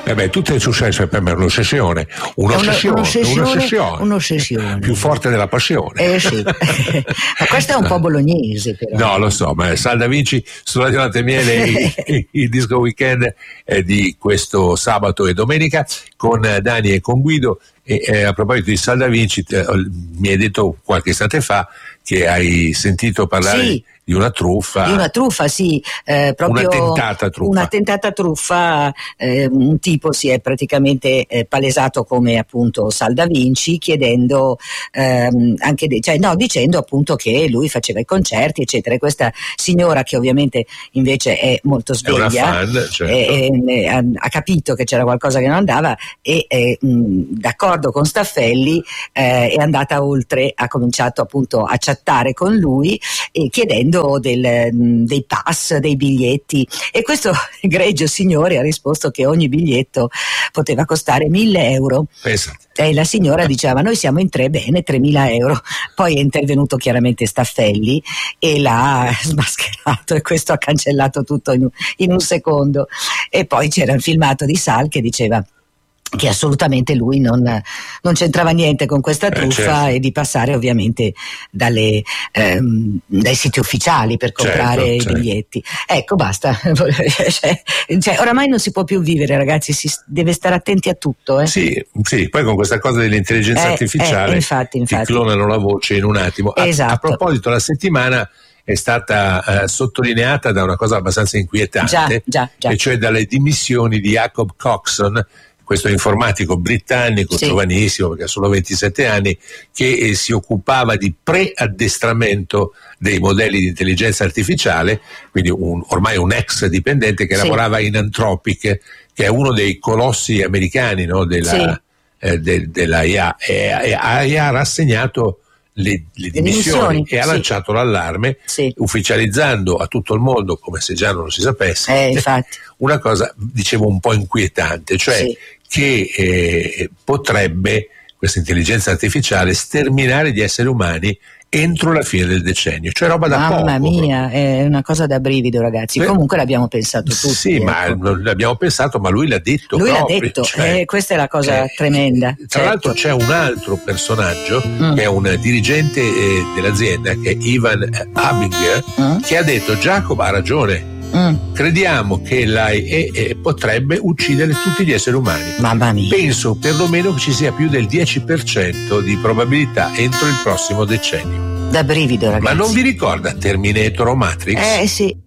tutto è successo per me, un'ossessione più forte della passione. Sì. Ma questo è un po' bolognese, però. No, lo so, ma Sal da Vinci su Radio Latte Miele, il disco weekend di questo sabato e domenica con Dani e con Guido. E a proposito di Sal da Vinci, mi hai detto qualche istante fa che hai sentito parlare di una truffa. Di una truffa, sì, proprio una tentata truffa. Un tipo si è praticamente palesato come appunto Sal da Vinci, chiedendo dicendo appunto che lui faceva i concerti, eccetera. E questa signora, che ovviamente invece è molto sveglia, è una fan, certo. ha capito che c'era qualcosa che non andava e d'accordo con Staffelli è andata oltre, ha cominciato appunto a chattare con lui e chiedendo dei pass, dei biglietti, e questo egregio signore ha risposto che ogni biglietto poteva costare 1.000 euro. E la signora diceva: noi siamo in 3, bene, 3.000 euro. Poi è intervenuto chiaramente Staffelli e l'ha smascherato, e questo ha cancellato tutto in un secondo. E poi c'era il filmato di Sal che diceva che assolutamente lui non c'entrava niente con questa truffa, certo. E di passare ovviamente dai siti ufficiali per comprare i biglietti. Ecco, basta. Oramai non si può più vivere, ragazzi, si deve stare attenti a tutto. Sì, poi con questa cosa dell'intelligenza artificiale infatti. ti clonano la voce in un attimo. Esatto. A proposito, la settimana è stata sottolineata da una cosa abbastanza inquietante, già. E cioè dalle dimissioni di Jacob Coxon, questo informatico britannico, giovanissimo perché ha solo 27 anni, che si occupava di preaddestramento dei modelli di intelligenza artificiale, quindi ormai un ex dipendente che lavorava in Anthropic, che è uno dei colossi americani, no, della IA, e ha rassegnato le dimissioni e ha lanciato l'allarme, ufficializzando a tutto il mondo, come se già non lo si sapesse, infatti. Una cosa, dicevo, un po' inquietante, cioè che potrebbe questa intelligenza artificiale sterminare gli esseri umani entro la fine del decennio, cioè roba da poco. Mamma mia, è una cosa da brivido, ragazzi. Comunque l'abbiamo pensato tutti. Sì, ma l'abbiamo pensato, ma lui l'ha detto. Lui l'ha detto, questa è la cosa tremenda. Tra l'altro c'è un altro personaggio che è un dirigente dell'azienda, che è Ivan Abinger, che ha detto: Giacomo ha ragione. Crediamo che l'AI potrebbe uccidere tutti gli esseri umani. Mamma mia. Penso perlomeno che ci sia più del 10% di probabilità entro il prossimo decennio. Da brivido, ragazzi. Ma non vi ricorda Terminator o Matrix? Sì.